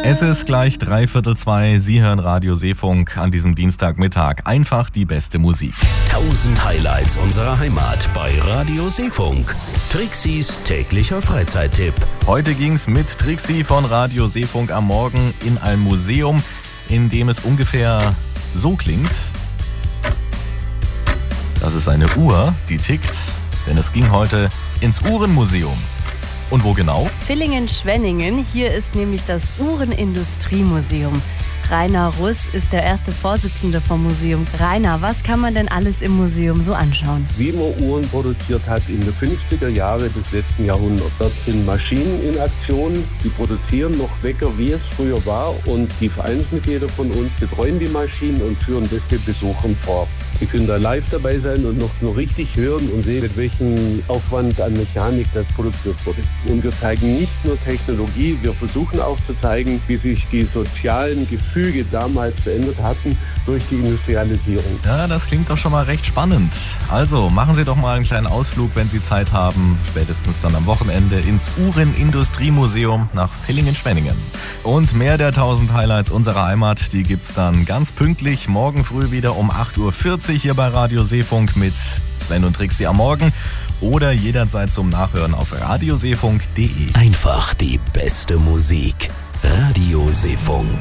Es ist gleich 3:45. Sie hören Radio Seefunk an diesem Dienstagmittag. Einfach die beste Musik. 1000 Highlights unserer Heimat bei Radio Seefunk. Trixis täglicher Freizeittipp. Heute ging's mit Trixi von Radio Seefunk am Morgen in ein Museum, in dem es ungefähr so klingt. Das ist eine Uhr, die tickt, denn es ging heute ins Uhrenmuseum. Und wo genau? Villingen-Schwenningen. Hier ist nämlich das Uhrenindustriemuseum. Rainer Russ ist der erste Vorsitzende vom Museum. Rainer, was kann man denn alles im Museum so anschauen? Wie man Uhren produziert hat in den 50er Jahren des letzten Jahrhunderts. Dort sind Maschinen in Aktion, die produzieren noch Wecker, wie es früher war. Und die Vereinsmitglieder von uns betreuen die Maschinen und führen das den Besuchern vor. Sie können da live dabei sein und noch nur richtig hören und sehen, mit welchem Aufwand an Mechanik das produziert wurde. Und wir zeigen nicht nur Technologie, wir versuchen auch zu zeigen, wie sich die sozialen Gefüge damals verändert hatten durch die Industrialisierung. Ja, das klingt doch schon mal recht spannend. Also machen Sie doch mal einen kleinen Ausflug, wenn Sie Zeit haben, spätestens dann am Wochenende ins Uhrenindustriemuseum nach Villingen-Schwenningen. Und mehr der 1000 Highlights unserer Heimat, die gibt's dann ganz pünktlich morgen früh wieder um 8:40 Uhr hier bei Radio Seefunk mit Sven und Trixi am Morgen oder jederzeit zum Nachhören auf radioseefunk.de. Einfach die beste Musik. Radio Seefunk.